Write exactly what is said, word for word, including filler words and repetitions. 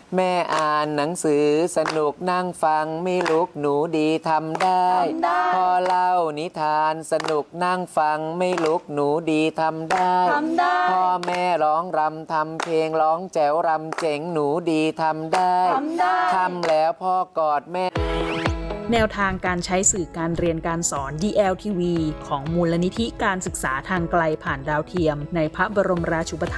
แม่อ่านหนังสือสนุกนั่งฟังไม่ลุกหนูดีทำได้พ่อเล่านิทานสนุกนั่งฟังไม่ลุกหนูดีทำได้พ่อแม่ร้องรำทำเพลงร้องแจ๋วรำเจ๋งหนูดีทำได้ทำแล้วพ่อกอดแม่แนวทางการใช้สื่อการเรียนการสอน ดี แอล ที วี ของมูลนิธิการศึกษาทางไกลผ่านดาวเทียมในพระบรมราชูปถัมภ์